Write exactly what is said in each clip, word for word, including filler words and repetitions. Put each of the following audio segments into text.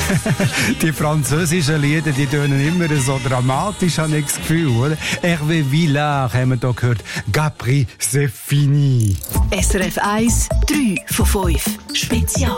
Die französischen Lieder, die tönen immer so dramatisch, habe ich das Gefühl, oder? Hervé Villard haben wir hier gehört. Capri, c'est fini. S R F eins, drei von fünf. Spezial.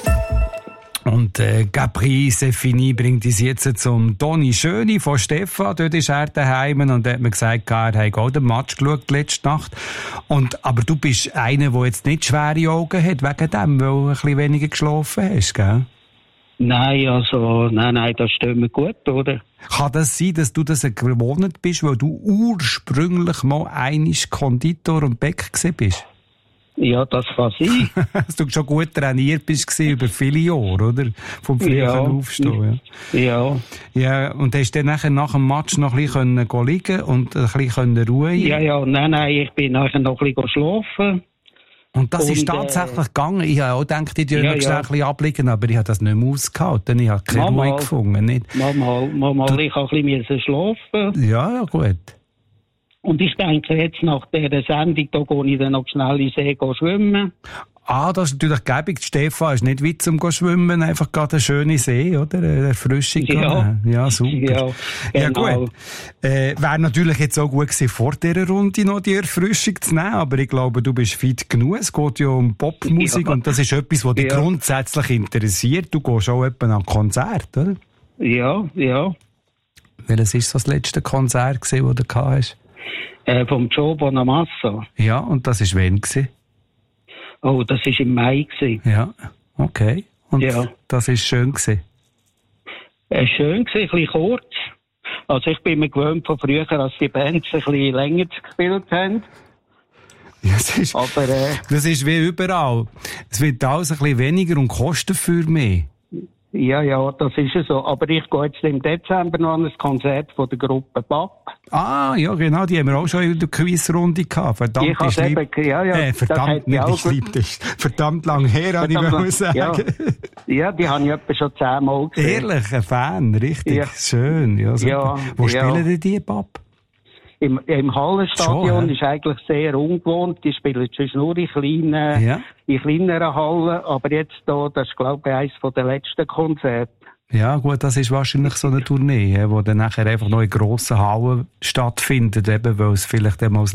Und äh, Capri, c'est fini bringt uns jetzt zum Toni Schöni von Stefan. Dort ist er daheim und er hat mir gesagt, er hat auch den Match geschaut letzte Nacht. Und, aber du bist einer, der jetzt nicht schwere Augen hat, wegen dem, weil du ein bisschen weniger geschlafen hast, gell? Nein, also, nein, nein, das stimmt mir gut, oder? Kann das sein, dass du das gewohnt bist, weil du ursprünglich mal einmal Konditor und Bäck gewesen bist? Ja, das kann sein. Dass du schon gut trainiert bist über viele Jahre, oder? Vom frühen Ja. Aufstehen. Ja. Ja. Ja, und hast du dann nachher nach dem Match noch ein bisschen liegen und ein bisschen ruhen? Ja, ja, nein, nein, ich bin nachher noch ein bisschen schlafen. Und das Und, ist tatsächlich äh, gegangen. Ich habe auch gedacht, ich würde ja, noch ja. ein bisschen abliegen, aber ich habe das nicht mehr ausgehalten. Ich habe keine Mal, Ruhe mal. gefunden. Nicht? Mal, mal, mal, mal ich habe ein bisschen schlafen. Ja, ja, gut. Und ich denke, jetzt nach dieser Sendung, da gehe ich dann noch schnell in den See gehen schwimmen. Ah, das ist natürlich gäbig. Stefan ist nicht weit zum gehen schwimmen, einfach gerade eine schöne See, oder? Eine Erfrischung. Ja. Ja, super. Ja, Ja, genau. gut. Äh, wäre natürlich jetzt auch gut gewesen, vor dieser Runde noch die Erfrischung zu nehmen, aber ich glaube, du bist fit genug. Es geht ja um Popmusik Ja. und das ist etwas, was dich Ja. grundsätzlich interessiert. Du gehst auch etwa an Konzert, oder? Ja, ja. Welches war so das letzte Konzert, gewesen, das du gehabt hast? Äh, vom Joe Bonamassa. Ja, und das war wann gewesen? Oh, das war im Mai gewesen. Ja, okay. Und Ja. das war schön gewesen? Äh, schön gewesen, ein bisschen kurz. Also ich bin mir gewöhnt von früher, dass die Bands ein bisschen länger gespielt haben. Ja, das ist, Aber, äh, das ist wie überall. Es wird alles ein bisschen weniger und kostet für mehr. ja, ja, das ist ja so. Aber ich gehe jetzt im Dezember noch an ein Konzert von der Gruppe B A P. Ah, ja, genau, die haben wir auch schon in der Quizrunde gehabt. Verdammt, Ich habe ist lieb. eben, ja, ja, äh, das verdammt, hat mich nicht auch ich lieb dich. Verdammt lang her, habe ich Verdammt mal lang- sagen. Ja. Ja, die habe ich etwa schon zehnmal gesehen. Ehrlich, ein Fan, richtig Ja. schön. Ja, super. Ja, Wo ja. spielen denn die, Pap? Im, im Hallenstadion Schon, hä? ist eigentlich sehr ungewohnt. Die spielen sonst nur in kleinen, Ja. in kleineren Hallen. Aber jetzt da, das ist, glaube ich, eines der letzten Konzerte. Ja, gut, das ist wahrscheinlich so eine Tournee, wo dann nachher einfach noch in grossen Hallen stattfindet, eben, weil es vielleicht einmal